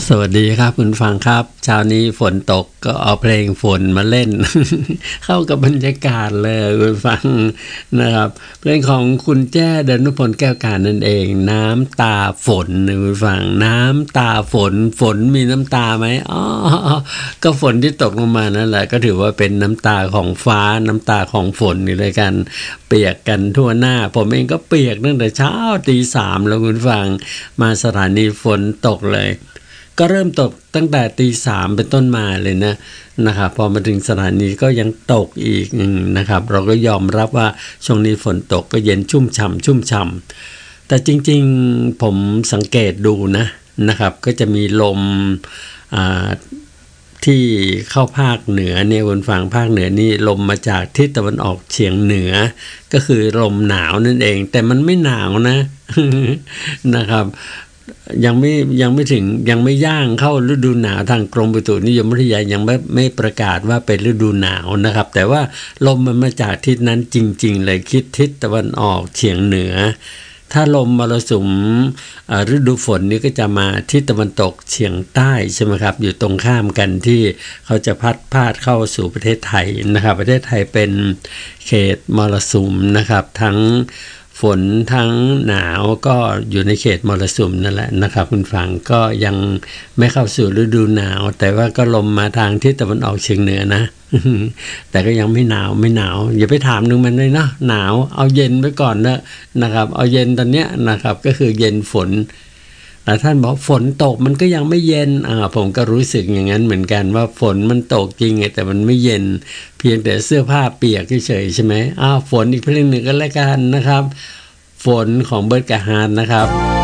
สวัสดีครับคุณฟังครับเช้านี้ฝนตกก็เอาเพลงฝนมาเล่น เข้ากับบรรยากาศเลยคุณฟังนะครับเพลงของคุณแจ้ดนุพลแก้วการนั่นเองน้ำตาฝนคุณฟังน้ำตาฝนฝนมีน้ำตาไหมอ๋อก็ฝนที่ตกลงมานั่นแหละก็ถือว่าเป็นน้ำตาของฟ้าน้ำตาของฝนนี่เลยกันเปียกกันทั่วหน้าผมเองก็เปียกตั้งแต่เช้าตีสามแล้วคุณฟังมาสถานีฝนตกเลยก็เริ่มตกตั้งแต่ตีสามเป็นต้นมาเลยนะครับพอมาถึงสถานีก็ยังตกอีกนะครับเราก็ยอมรับว่าช่วงนี้ฝนตกก็เย็นชุ่มฉ่ำแต่จริงๆผมสังเกตดูนะครับก็จะมีลมที่เข้าภาคเหนือเนี่ยบนฝั่งภาคเหนือนี่ลมมาจากทิศตะวันออกเฉียงเหนือก็คือลมหนาวนั่นเองแต่มันไม่หนาวนะครับยังไม่ถึงยังไม่ย่างเข้าฤดูหนาวทางกรมอุตุนิยมวิทยายังไม่ประกาศว่าเป็นฤดูหนาวนะครับแต่ว่าลมมันมาจากทิศนั้นจริงๆเลยคิดทิศตะวันออกเฉียงเหนือถ้าลมมรสุมฤดูฝนนี้ก็จะมาทิศตะวันตกเฉียงใต้ใช่ไหมครับอยู่ตรงข้ามกันที่เขาจะพาดเข้าสู่ประเทศไทยนะครับประเทศไทยเป็นเขตมรสุมนะครับทั้งฝนทั้งหนาวก็อยู่ในเขตมรสุมนั่นแหละนะครับคุณฟังก็ยังไม่เข้าสู่ฤดูหนาวแต่ว่าก็ลมมาทางทิศตะวันออกเฉียงเหนือนะ แต่ก็ยังไม่หนาวอย่าไปถามนึงมันเลยนะหนาวเอาเย็นไว้ก่อนนะครับเอาเย็นตอนเนี้ยนะครับก็คือเย็นฝนแต่ท่านบอกฝนตกมันก็ยังไม่เย็นผมก็รู้สึกอย่างนั้นเหมือนกันว่าฝนมันตกจริงแต่มันไม่เย็นเพียงแต่เสื้อผ้าเปียกเฉยๆใช่ไหมฝนอีกเพลงหนึ่งก็แล้วกันนะครับฝนของเบิร์ดกะฮาร์ดนะครับ